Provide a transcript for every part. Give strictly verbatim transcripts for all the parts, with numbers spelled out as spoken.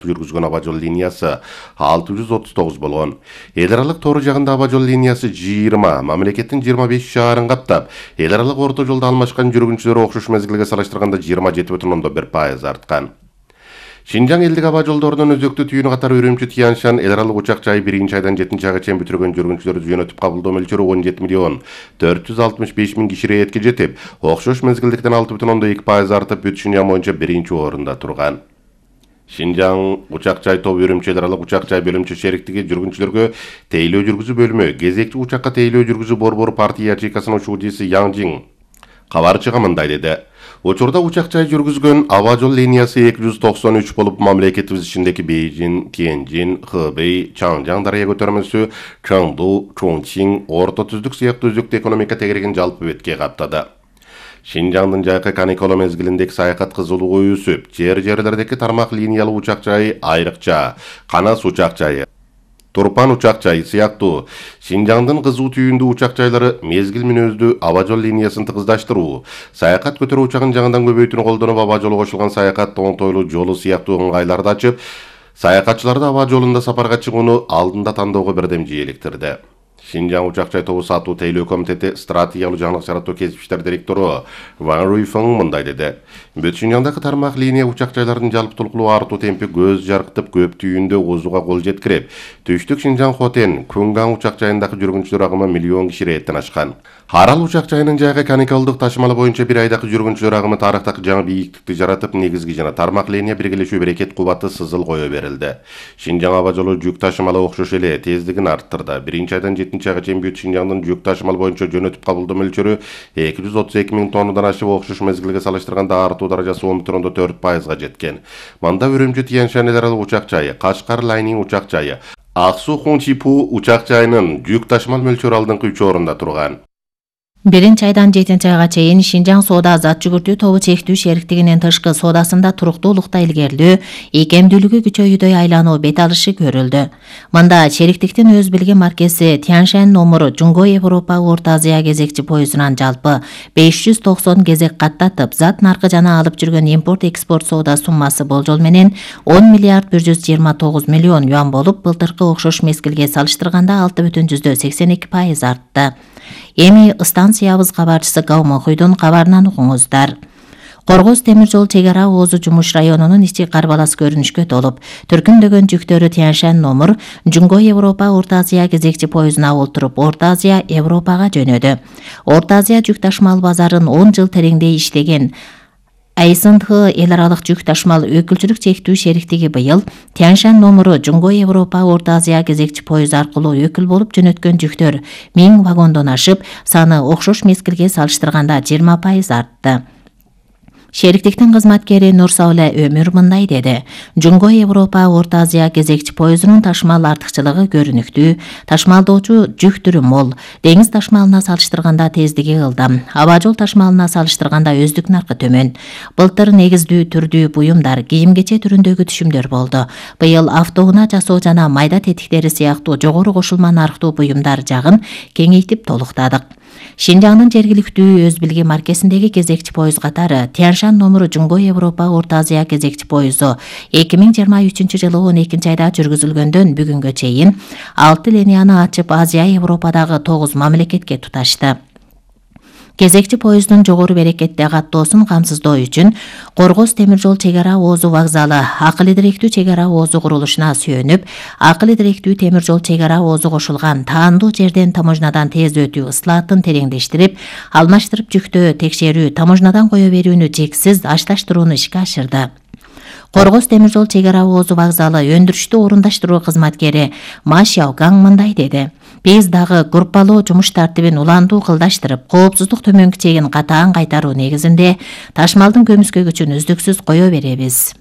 жүргүзгөн аба жол линиясы алты жүз отуз тогуз болгон. Эл аралык тоор жагында аба жол линиясы жыйырма, мамлекеттин жыйырма беш шаарын каптап, эл аралык орто жолдо алмашкан жүргүнчүлөр окшош мезгилге салыштырганда жыйырма жети бүтүн ондон бир пайыз арткан. Шинжаң элдик аба жолдорунун өзөктүү түйүнү катары Үрүмчү Тянь-Шань эл аралык учак жайы биринчи айдан жетинчи айга чейин бүтүргөн жүргүнчүлөрдү жөнөтүп кабылдоо мөлчөрү он жети миллион төрт жүз алтымыш беш миң киши рейетке жетип, окшош мезгилдиктен алты бүтүн ондон эки пайыз артып, бүт Шинжаң боюнча биринчи орунда турган. Шинжаң учак жай тобу Үрүмчү эл аралык учак жай бөлүмчө шериктиги жүргүнчүлөргө тейлөө жүргүзүү бөлүмү, кезекчи учакка тейлөө жүргүзүү борбору партия ячейкасынын учуучусу Яң Жиң кабарчыга мындай деди. Учурда учак жай жүргүзгөн аба жол линиясы эки жүз токсон үч болуп, мамлекетибиз ичиндеги Бейжин, Тяньжин, Хэбэй, Чаңжаң дарыя көтөрмөсү, Чаңду, Чоңчиң, Орто түздүк сыяктуу өзөктүү экономика тегерегин жалпы бетке каптады. Шинжаңдын жайкы каникула мезгилиндеги саякат кызуулугу өсүп, жер-жерлердеги тармак линиялуу учак жайы айрыкча Канас учак жайы, Турпан учак жайы сыяктуу Шинжаңдын кызуу түйүндүү учак жайлары мезгил мүнөздүү аба жол линиясын тыгыздаштыруу, саякат көтөрүү учагын жаңыдан көбөйтүүнү колдонуп, аба жолу кошулган саякат оңтойлуу жолу сыяктуу ыңгайларды ачып, саякатчыларды аба жолунда сапарга чыгууну алдында тандоого бирдем жийликтирди. Шинжаң учак жай тобу сатуу тейлөө комитети стратегиялуу жаңылык жаратуу кесиптер директору Ван Руйфeng мындай деди. Бүт Шинжаңдагы тармак линия учак жайлардын жалпытуулуктуу артуу темпи көз жарктып, көп түйүндө озууга кол жеткирип, Түштүк Шинжаң Хотен, Кунгаң учак жайындагы жүргүнчүлөр агымы миллион киши рейеттен ашкан. Арал учак жайынын жайга каникалдык ташымалы боюнча бир айдагы жүргүнчүлөр агымы тарыхтагы жаңы бийиктикти жаратып, негизги жана тармак линия биргелешүү берекет кубаты сызыл кое берилди. Шинжаң аба жолу жүк ташымалы окшош эле тездигин арттырды. Биринчи айдан жетинчи айга чейин бүт Шинжаңдын жүк ташымал боюнча жөнөтүп кабылдоо мөлчөрү эки жүз отуз эки миң тоннадан ашып, окшош мезгилге салыштырганда артуу даражасы он бүтүн ондон төрт пайызга жеткен. Мында Үрүмчү Тянь-Шань эл аралык учак жайы, Кашкар Лайнин учак жайы, Ак Суу Хунчипу учак жайынын жүк ташымал мөлчөрү алдыңкы үч орунда турган. Биринчи айдан жетинчи айга чейин Шинжаң соода зат жүгүртүү тобу чектүү шериктигинин тышкы соодасында туруктуулукта илгерилүү, ийкемдүүлүгү күчөйүүдөй айлануу бет алышы көрүлдү. Мында шериктиктин өз билген маркеси Тянь-Шань номуру Жуңго Европа Орто Азия кезекчи поездунан жалпы беш жүз токсон кезек каттатып, зат наркы жана алып жүргөн импорт-экспорт соода суммасы болжол менен он миллиард бир жүз жыйырма тогуз миллион юан болуп, былтыркы окшош мезгилге салыштырганда алты бүтүн жүздөн сексен эки пайыз артты. Эми станциябыз кабарчысы Гау Мохуйдун кабарынан угуңуздар. Коргоз темир жол чек ара Оозу Жумуш районунун ичи карбалас көрүнүшкө толуп, түркүмдөгөн жүктөрү Тянь-Шань номур Жуңго Европа Орто Азия кезекчи поездуна олтуруп, Орто Азия Европага жөнөдү. Орто Азия жүк ташмал базарын он жыл тереңдей иштеген эй эс эн тэ эл аралык жүк ташмал өкүлчүлүк чектүү шериктиги быйыл Тянь-Шань номуру Жуңго Европа Орто Азия кезекчи поезд аркылуу өкүл болуп жөнөткөн жүктөр миң вагондон ашып, саны окшош мезгилге салыштырганда жыйырма пайыз артты. Шериктиктин кызматкери Нурсауле Өмүр мындай деди. Жуңго Европа Орто Азия кезекчи поездунун ташмал артыкчылыгы көрүнүктүү, ташмалдоочу жүк түрү мол, деңиз ташмалына салыштырганда тездиги ылдам, аба жол ташмалына салыштырганда өздүк наркы төмөн. Былтыр негиздүү түрдүү буюмдар, кийим-кече түрүндөгү түшүмдөр болду. Быйыл автоунаа жасоо жана майда тетиктери сыяктуу жогору кошулма нарктуу буюмдар жагын кеңейтип толуктадык. Шинжаңдын жергиликтүү өз билги маркесиндеги кезекчи поезд катары Тянь-Шань номуру Жуңго Европа Орто Азия кезекчи поезду эки миң жыйырма үчүнчү жылы он экинчи айда жүргүзүлгөндөн бүгүнгө чейин алты линияны ачып, Азия Европадагы тогуз мамлекетке туташты. Кезекчи поездун жогору берекетте каттоосун камсыздоо үчүн Коргоз темир жол чек ара Оозу вокзалы акыл идиректүү чек ара Оозу курулушуна сүйөнүп, акыл идиректүү темир жол чек ара Оозу кошулган таандуу жерден таможнадан тез өтүү ыслаатын тереңдештирип, алмаштырып жүктөө текшерүү, таможнадан кое берүүнү чексиз ашташтырууну ишке ашырды. Коргоз темир жол чек ара Оозу вокзалы өндүрүштү орундаштыруу кызматкери Ма Шяогаң мындай деди. Биз дагы группалоо жумуш тартибин уландуу кылдаштырып, коопсуздук төмөнкү чегин катаан кайтаруу негизинде ташмалдын көмүскөгүчүн үздүксүз кое беребиз.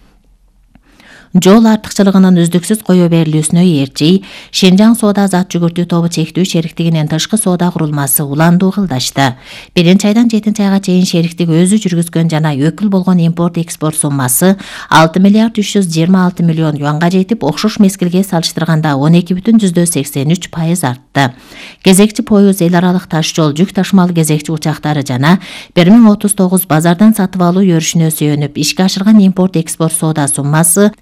Жол артыкчылыгынын үздүксүз кое берилүүсүнө ээрчи Шинжаң соода зат жүгүртүү тобу чектүү шериктигинин тышкы соода курулмасы уландуу кылдашты. Биринчи айдан жетинчи айга чейин шериктик өзү жүргүзгөн жана өкүл болгон импорт-экспорт суммасы алты миллиард үч жүз жыйырма алты миллион юанга жетип, окшош мезгилге салыштырганда он эки бүтүн жүздөн сексен үч пайыз артты. Кезекчи поезд эл аралык таш жол жүк ташмал кезекчи учактары жана бир миң отуз тогуз базардан сатып алуу өрүшүнө сүйөнүп ишке ашырган импорт-экспорт соода суммасы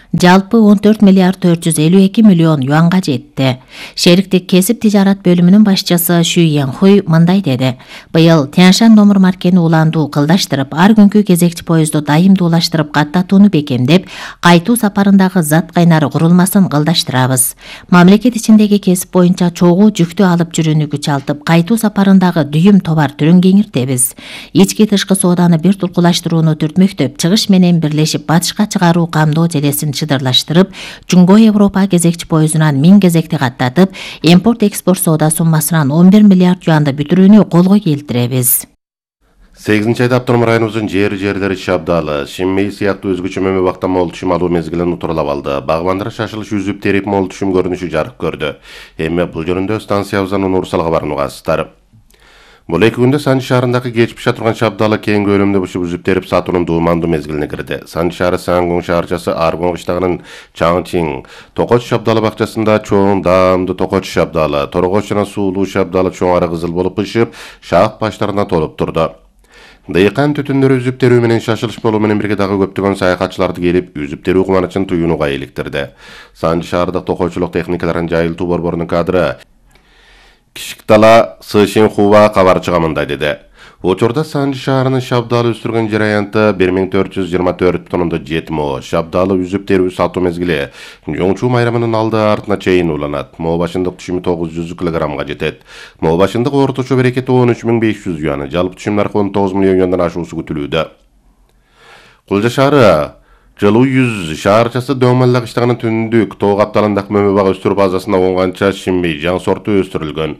жалпы он төрт миллиард төрт жүз элүү эки миллион юанга жетти. Шериктик кесип тижарат бөлүмүнүн башчысы Шу Янхуй мындай деди: быйыл Тяньшань номур маркени уландуу кылдаштырып, ар күнкү кезекчи поездду дайымдуулаштырып каттатууну бекемдеп, кайтуу сапарындагы зат кайнары курулмасын кылдаштырабыз. Мамлекет ичиндеги кесип боюнча чогуу жүктү алып жүрүүнү күчалтып, кайтуу сапарындагы дүйүм товар түрүн кеңиртебиз. Ички тышкы сооданы бир туркулаштырууну түртмөктөп, чыгыш менен бирлешип батышка чыгаруу камдоо желесин чыдырлаштырып, Жуңго Европа кезекчи поездунан миң кезекти каттатып, импорт-экспорт соода суммасынан он бир миллиард юанды бүтүрүүнү колго келтиребиз. сегизинчи айда автоном районубуздун жер жерлери Шабдалы, Шиммей сыяктуу өзгөчө мөмө убакта мол түшүм алуу мезгилин утурлап алды. Багбандар шашылыш үзүп терип мол түшүм көрүнүшү жарык көрдү. Эми бул жөнүндө станциябыздан Нурсал кабарын угасыздар. Бул эки күндө Санчы шаарындагы кечпише турган Шабдалы кең көлөмдө бушуп үзүп терип сатуунун дуумандуу мезгилине кирди. Санчы шаары Сангоң шаарчасы Аргон кыштагынын Чаңчин, Токоч Шабдалы бакчасында чоң даамдуу Токоч Шабдалы, Торгоч жана Суулуу Шабдалы чоң ары кызыл болуп ышып, шаак баштарына толуп турду. Дыйкан түтүндөрү үзүп терүү менен шашылыш болуу менен бирге дагы көптөгөн саякатчыларды келип, үзүп терүү кубанычын туюунуга иликтирди. Санчы шаардык токойчулук техникаларын жайылтуу борборунун кадры Кишиктала Сышин Хува кабарчыга мындай деди: Учурда Санчы шаарынын Шабдалы өстүргөн жер аянты бир миң төрт жүз жыйырма төрт тоннада жети мо. Шабдалы үзүп терүү сатуу мезгили жоңчу майрамынын алды артына чейин уланат. Мо башындык түшүмү тогуз жүз килограммга жетет. Мо башындык орточо берекети он үч миң беш жүз юан, жалпы түшүм наркы он тогуз миллион юандан ашуусу күтүлүүдө. Кулжа шаары Жылуу жүз шаарчасы Дөңмөллак иштагынын түндүк Тоо капталындагы мөмө бак өстүрүү базасына онганча Шиммей жаң сорту өстүрүлгөн.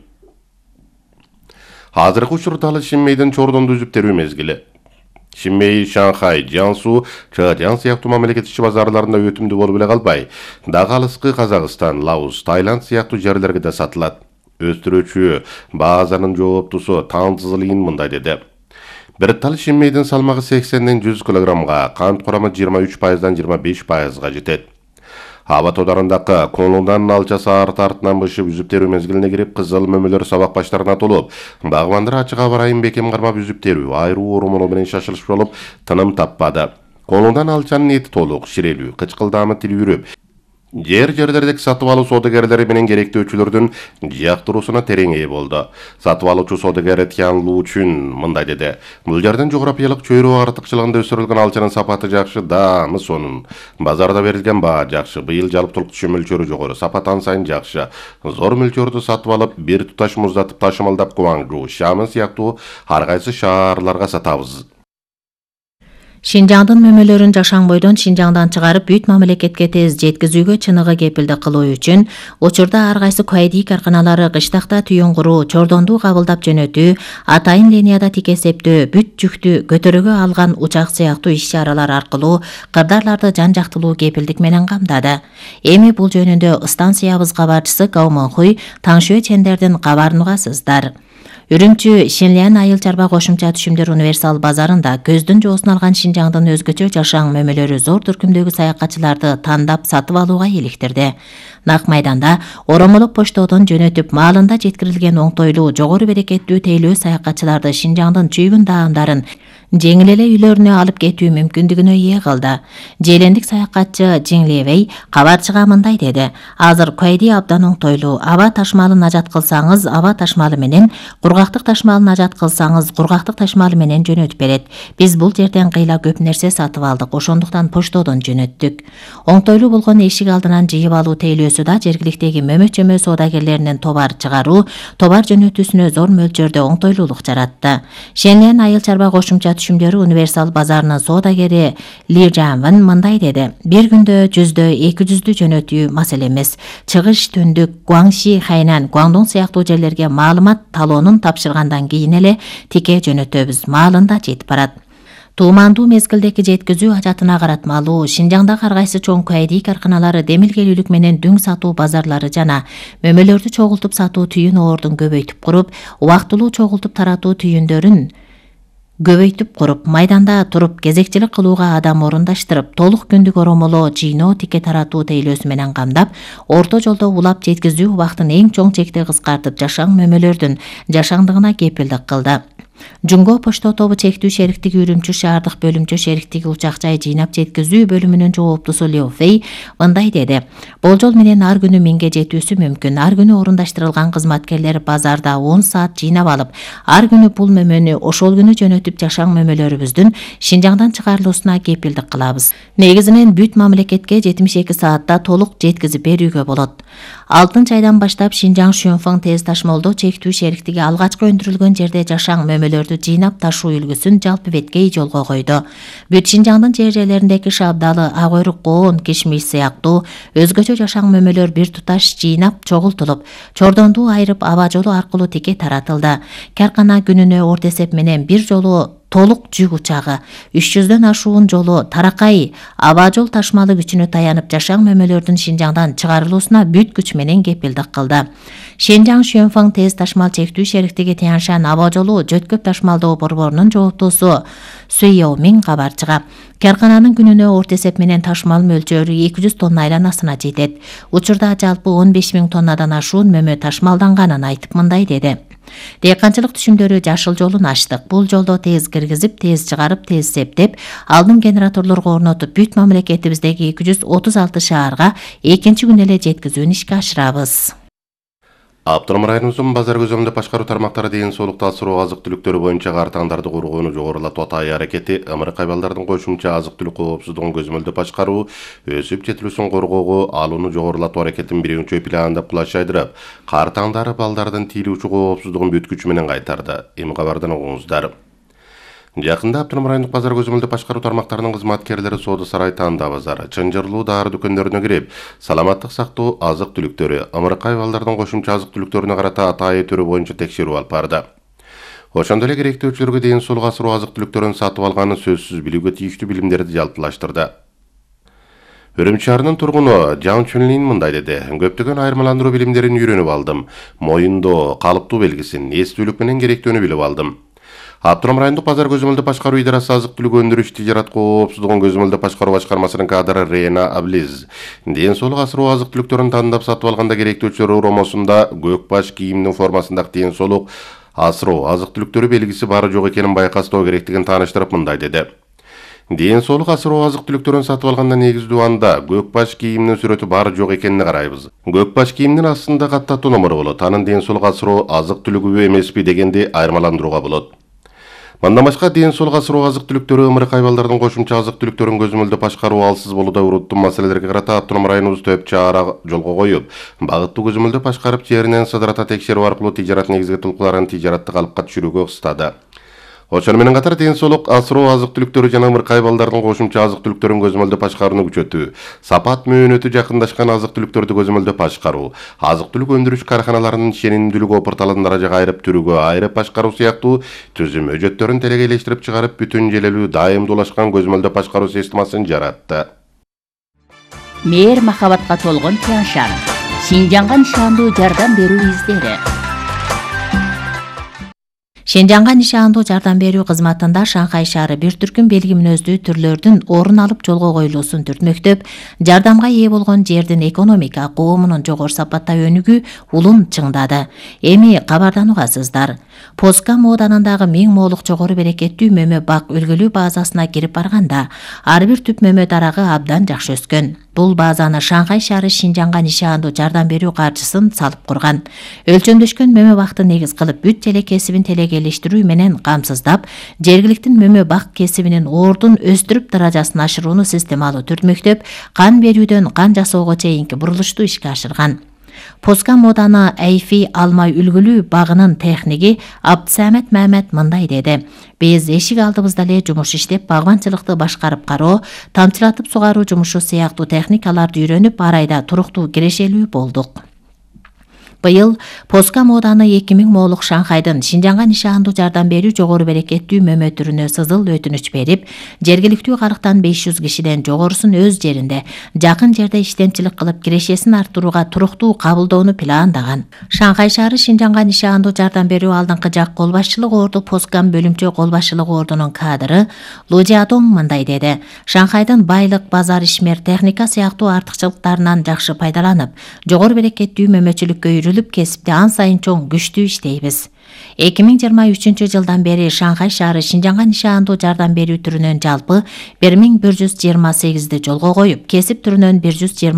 Азыркы учурда ал Шиммейден Чордонду үзүп терүү мезгили. Шиммей, Шанхай, Жансу, Чжан сыяктуу мамлекет ичи базарларында өтүмдүү болуп эле калбай, дагы алыскы Казакстан, Лаос, Таиланд сыяктуу жерлерге да сатылат. Өстүрүүчү базанын жооптусу Таң Цзылин мындай деди: Бир тал Шиммейдин салмагы сексенден жүз килограммга, кант курамы жыйырма үч пайыздан жыйырма беш пайызга жетет. Аба тодарындагы Конлуңдан алчасы арт артынан бышып үзүп терүү мезгилине кирип, кызыл мөмөлөр сабак баштарына толуп, багбандар ачык аба ырайын бекем кармап үзүп терүү, айруу урумулу менен шашылыш болуп, тыным таппады. Конлуңдан алчанын эти толук, ширелүү, кычкылдаамы тилүүрүп, жер жерлердеги сатып алуу соодагерлери менен керектөөчүлөрдүн жактыруусуна терең ээ болду. Сатып алуучу соодагер Тян Лу Чүн мындай деди: Бул жерден жографиялык чөйрө артыкчылыгында өсүрүлгөн алчанын сапаты жакшы, даамы сонун. Базарда берилген баа жакшы. Быйыл жалптылык түшүм мөлчөрү жогору, сапат ан сайын жакшы. Зор мөлчөрдү сатып алып, бир туташ муздатып ташымалдап Гуаңжу, Шамын сыяктуу ар кайсы шаарларга сатабыз. Шинжаңдын мөмөлөрүн Жашаңбойдон Шинжаңдан чыгарып бүт мамлекетке тез жеткизүүгө чыныгы кепилдик кылуу үчүн учурда ар кайсы куайди карканалары кыштакта түйүн куруу, Чордонду кабылдап жөнөтүү, атайын линияда тик эсептөө, бүт жүктү көтөрүүгө алган учак сыяктуу иш-чаралар аркылуу кырдаарларды жан жактылуу кепилдик менен камдады. Эми бул жөнүндө станциябыз кабарчысы Гау Монхуй Таңшуэ Чендердин кабарын угасыздар. Үрүмчү Шинлян айыл чарба кошумча түшүмдөр универсал базарында көздүн жоосун алган Шинжаңдын өзгөчө жашаң мөмөлөрү зор түркүмдөгү саякатчыларды тандап сатып алууга иликтирди. Нак майданда оромолук поштодон жөнөтүп маалында жеткирилген оңтойлуу, жогору берекеттүү тейлөө саякатчыларды Шинжаңдын чүйгүн даамдарын жеңил эле үйлөрүнө алып кетүү мүмкүндүгүнө ээ кылды. Желендик саякатчы Жиң Левей кабарчыга мындай деди: Азыр куайди абдан оңтойлуу. Аба ташмалын ажат кылсаңыз, аба ташмалы менен, кургактык ташмалын ажат кылсаңыз, кургактык ташмалы менен жөнөтүп берет. Биз бул жерден кыйла көп нерсе сатып алдык, ошондуктан поштодон жөнөттүк. Оңтойлуу болгон эшик алдынан жыйып алуу тейлөөсү да жергиликтеги мөмө-чөмө соодагерлеринин товар чыгаруу, товар жөнөтүүсүнө зор мөлчөрдө оңтойлуулук жаратты. Шенлен айыл чарба кошумча түшүмдөрү универсал базарынын соодагери Ли Жанван мындай деди: Бир күндө жүздө, эки жүздү жөнөтүү маселе эмес. Чыгыш түндүк Гуаңши, Хайнан, Гуаңдон сыяктуу жерлерге маалымат талоонун тапшыргандан кийин эле тике жөнөтөбүз. Маалында жетип барат. Туумандуу мезгилдеки жеткизүү ажатына каратмалуу Шинжаңдагы ар кайсы чоң куайди карканалары демилгелүүлүк менен дүң сатуу базарлары жана мөмөлөрдү чогултуп сатуу түйүн оордун көбөйтүп куруп, убактылуу чогултуп таратуу түйүндөрүн көбөйтүп куруп, майданда туруп кезекчилик кылууга адам орундаштырып, толук күндүк оромолоо жыйноо тике таратуу тейлөөсү менен камдап, орто жолдо улап жеткизүү убактын эң чоң чекти кыскартып, жашаң мөмөлөрдүн жашаңдыгына кепилдик кылды. Жунго почто тобу чектүү шериктиги Үрүмчү шаардык бөлүмчө шериктиги учак жай жыйнап жеткизүү бөлүмүнүн жооптусу Лео Фей мындай деди. Болжол менен ар күнү миңге жетүүсү мүмкүн. Ар күнү орундаштырылган кызматкерлер базарда он саат жыйнап алып, ар күнү бул мөмөнү ошол күнү жөнөтүп жашаң мөмөлөрүбүздүн Шинжаңдан чыгарылуусуна кепилдик кылабыз. Негизинен бүт мамлекетке жетимиш эки саатта толук жеткизип берүүгө болот. алтынчы айдан баштап Шинжаң Шөнфоң тез ташмалдоо чектүү шериктиги алгачкы өндүрүлгөн жерде жашаң мөмөлөрдү жыйнап ташуу үлгүсүн жалпы беткей жолго койду. Бүт Шинжаңдын жер жерлериндеги шабдалы, ак өйрүк коон, кишмиш сыяктуу өзгөчө жашаң мөмөлөр бир туташ жыйнап чогултулуп, чордонду айырып аба жолу аркылуу тике таратылды. Каркана күнүнө орто эсеп менен бир жолу толук жүк учагы, үч жүздөн ашуун жолу таракай, аба жол ташмалы күчүнө таянып жашаң мөмөлөрдүн Шинжаңдан чыгарылуусуна бүт күч менен кепилдик кылды. Шинжаң Шөнфоң тез ташмал чектүү шериктиги Тяньшан аба жолу жөткөп ташмалдоо борборунун жооптусу Суйяо Мин кабарчыга. Каркананын күнүнө орто эсеп менен ташмал мөлчөрү эки жүз тонна айланасына жетет. Учурда жалпы он беш миң тоннадан ашуун мөмө ташмалданганын айтып мындай деди. Дыйканчылык түшүмдөрү жашыл жолун ачтык. Бул жолдо тез киргизип, тез чыгарып, тез септеп, алдын генераторлорго орнотуп, бүт мамлекетибиздеги эки жүз отуз алты шаарга экинчи күнү эле жеткизүүнү ишке ашырабыз. Автоном районубуздун базар көзөмөлдө башкаруу тармактары ден соолукту асыруу азык түлүктөрү боюнча картаңдарды коргоону жогорулатуу атай аракети ымырык айбалдардын кошумча азык түлүк коопсуздугун көзөмөлдө башкаруу, өсүп жетилүүсүн коргоого алууну жогорулатуу аракетин биринчи пландап кулаш айдырып, картаңдары балдардын тийилүүчү коопсуздугун бүт күчү менен кайтарды. Эми кабардан угуңуздар. Жакында Автоном райондук базар көзөмөлдө башкаруу тармактарынын кызматкерлери Соода сарай Танда базары, Чынжырлуу дары дүкөндөрүнө кирип, саламаттык сактоо азык түлүктөрү, ымырык айбалдардын кошумча азык түлүктөрүнө карата атайы түрү боюнча текшерүү алып барды. Ошондой эле керектөөчүлөргө ден соолук асыруу азык түлүктөрүн сатып алганын сөзсүз билүүгө тийиштүү билимдерди жалпылаштырды. Үрүмчү шаарынын тургуну Жан Чүнлин мындай деди. Көптөгөн айырмаландыруу билимдерин үйрөнүп алдым. Моюндоо калыптуу белгисин, эстүүлүк менен керектөөнү билип алдым. Автоном райондук базар көзөмөлдө башкаруу идарасы азык түлүк өндүрүш тижарат коопсуздугун көзөмөлдө башкаруу башкармасынын кадры Рена Аблиз ден соолук асыруу азык түлүктөрүн тандап сатып алганда керектөөчүлөр уромосунда көк баш кийимдин формасындагы ден соолук асыруу азык түлүктөрү белгиси бары жок экенин байкастоо керектигин тааныштырып мындай деди. Ден соолук асыруу азык түлүктөрүн сатып алганда негиздүү анда көк баш кийимдин сүрөтү бары жок экенине карайбыз. Көк баш кийимдин астында каттатуу номуру болот. Анын ден соолук асыруу азык түлүгүбү эмеспи дегенди айырмаландырууга болот. Мындан башка ден соолук асыруу азык түлүктөрү ымырык айбалдардын кошумча азык түлүктөрүн көзөмөлдө башкаруу алсыз болууда уруттуу маселелерге карата Автоном районубуз төп чара жолго коюп, багыттуу көзөмөлдө башкарып жеринен сыдырата текшерүү аркылуу тижарат негизги тулкуларын тижараттык калыпка түшүрүүгө устады. Ошону менен катар ден соолук асыруу азык түлүктөрү жана ымырык айбалдардын кошумча азык түлүктөрүн көзөмөлдө башкарууну күчөтүү, сапат мөөнөтү жакындашкан азык түлүктөрдү көзөмөлдө башкаруу, азык түлүк өндүрүш карканаларынын ишенимдүүлүгү порталын даражага айырып түрүгө айырып башкаруу сыяктуу түзүм өжөттөрүн телегейлештирип чыгарып бүтүн желелүү дайымдуулашкан көзөмөлдө башкаруу системасын жаратты. Мээр махабатка толгон Тяньшан, Шинжаңга нишандуу жардам берүү издери. Шинжаңга нишандуу жардам берүү кызматында Шанхай шаары бир түркүм белги мүнөздүү түрлөрдүн орун алып жолго коюлуусун түртмөктөп, жардамга ээ болгон жердин экономика, коомунун жогору сапатта өнүгүү улун чыңдады. Эми кабардан угасыздар. Поска мооданындагы миң моолук жогору берекеттүү мөмө бак үлгүлүү базасына кирип барганда, ар бир түп мөмө дарагы абдан жакшы өскөн. Бул базаны Шанхай шаары Шинжаңга нишандуу жардам берүү каржысын салып курган. Өлчөмдөшкөн мөмө бакты негиз кылып бүт желе кесибин телегейлештирүү менен камсыздап, жергиликтин мөмө бак кесибинин ордун өстүрүп даражасын ашырууну системалуу түртмөктөп, кан берүүдөн кан жасоого чейинки бурулушту ишке ашырган. Поска моданы Айфи алмай үлгүлүү багынын техниги Абдсамет Мамет мындай деди. Биз эшик алдыбызда эле жумуш иштеп, багбанчылыкты башкарып кароо, тамчылатып сугаруу жумушу сыяктуу техникаларды үйрөнүп, ар айда туруктуу кирешелүү болдук. Быйыл Поска моданы эки миң моолук Шанхайдын Шинжаңга нишандуу жардам берүү жогору берекеттүү мөмө түрүнө сызыл өтүнүч берип, жергиликтүү калыктан беш жүз кишиден жогорусун өз жеринде, жакын жерде иштенчилик кылып кирешесин арттырууга туруктуу кабылдоону пландаган. Шанхай шаары Шинжаңга нишандуу жардам берүү алдыңкы жак кол башчылык орду Поскам бөлүмчө кол башчылыгы ордунун кадры Лу Жиадong мындай деди. Шанхайдын байлык, базар, ишмер, техника сыяктуу артыкчылыктарынан жакшы пайдаланып, жогору берекеттүү мөмөчүлүккө үйрүлүп, кесипте ан сайын чоң күчтүү иштейбиз. эки миң жыйырма үчүнчү жылдан бeri Шанхай шаары Шинжаңга нишаандуу жардам берүү түрүнөн жалпы бир миң бир жүз жыйырма сегизди жолго коюп, кесип түрүнөн бир жүз жыйырма